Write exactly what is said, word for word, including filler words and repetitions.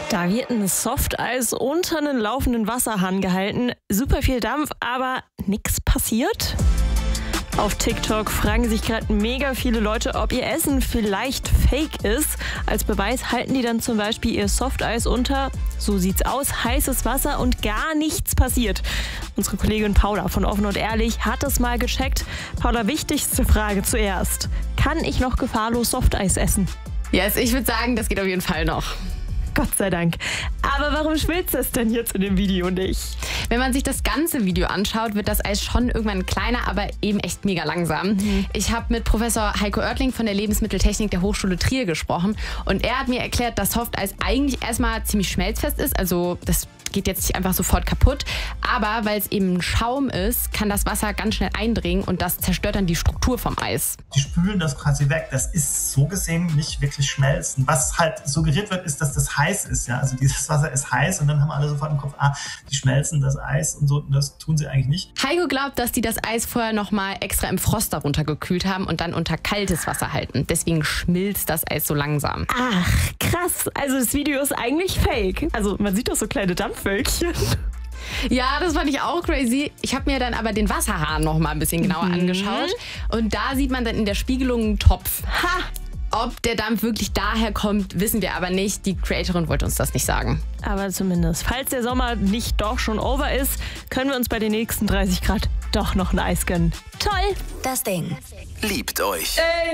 Da wird ein Softeis unter einen laufenden Wasserhahn gehalten. Super viel Dampf, aber nichts passiert? Auf TikTok fragen sich gerade mega viele Leute, ob ihr Essen vielleicht fake ist. Als Beweis halten die dann zum Beispiel ihr Softeis unter, so sieht's aus, heißes Wasser und gar nichts passiert. Unsere Kollegin Paula von Offen und Ehrlich hat es mal gecheckt. Paula, wichtigste Frage zuerst. Kann ich noch gefahrlos Softeis essen? Yes, ich würde sagen, das geht auf jeden Fall noch. Gott sei Dank. Aber warum schmilzt es denn jetzt in dem Video nicht? Wenn man sich das ganze Video anschaut, wird das Eis schon irgendwann kleiner, aber eben echt mega langsam. Mhm. Ich habe mit Professor Heiko Oertling von der Lebensmitteltechnik der Hochschule Trier gesprochen und er hat mir erklärt, dass Softeis eigentlich erstmal ziemlich schmelzfest ist, also das geht jetzt nicht einfach sofort kaputt, aber weil es eben ein Schaum ist, kann das Wasser ganz schnell eindringen und das zerstört dann die Struktur vom Eis. Die spülen das quasi weg. Das ist so gesehen nicht wirklich schmelzen. Was halt suggeriert wird, ist, dass das heiß ist. Ja? Also dieses Wasser ist heiß und dann haben alle sofort im Kopf, ah, die schmelzen das Eis und so. Und das tun sie eigentlich nicht. Heiko glaubt, dass die das Eis vorher nochmal extra im Frost darunter gekühlt haben und dann unter kaltes Wasser halten. Deswegen schmilzt das Eis so langsam. Ach, krass. Also das Video ist eigentlich fake. Also man sieht doch so kleine Dampfwölkchen. Ja, das fand ich auch crazy. Ich habe mir dann aber den Wasserhahn noch mal ein bisschen genauer mhm. angeschaut. Und da sieht man dann in der Spiegelung einen Topf. Ha! Ob der Dampf wirklich daher kommt, wissen wir aber nicht. Die Creatorin wollte uns das nicht sagen. Aber zumindest, falls der Sommer nicht doch schon over ist, können wir uns bei den nächsten dreißig Grad doch noch ein Eis gönnen. Toll! Das Ding. Liebt euch. Ey.